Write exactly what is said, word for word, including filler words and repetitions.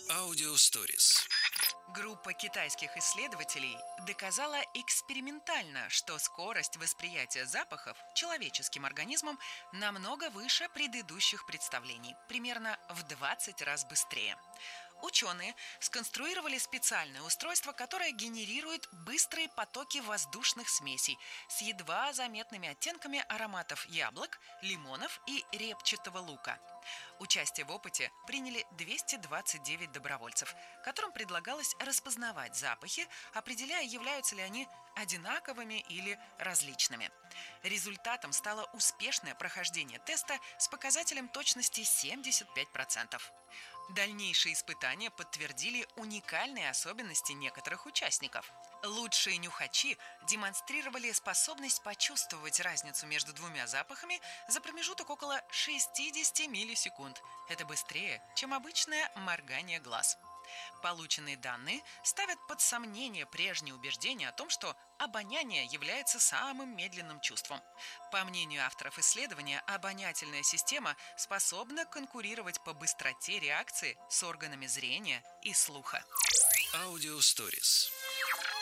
Audio Stories. Группа китайских исследователей доказала экспериментально, что скорость восприятия запахов человеческим организмом намного выше предыдущих представлений, примерно в двадцать раз быстрее. Ученые сконструировали специальное устройство, которое генерирует быстрые потоки воздушных смесей с едва заметными оттенками ароматов яблок, лимонов и репчатого лука. Участие в опыте приняли двести двадцать девять добровольцев, которым предлагалось распознавать запахи, определяя, являются ли они одинаковыми или различными. Результатом стало успешное прохождение теста с показателем точности семьдесят пять процентов. Дальнейшие испытания подтвердили уникальные особенности некоторых участников. Лучшие нюхачи демонстрировали способность почувствовать разницу между двумя запахами за промежуток около шестьдесят миллисекунд. Это быстрее, чем обычное моргание глаз. Полученные данные ставят под сомнение прежние убеждения о том, что обоняние является самым медленным чувством. По мнению авторов исследования, обонятельная система способна конкурировать по быстроте реакции с органами зрения и слуха. Audio Stories.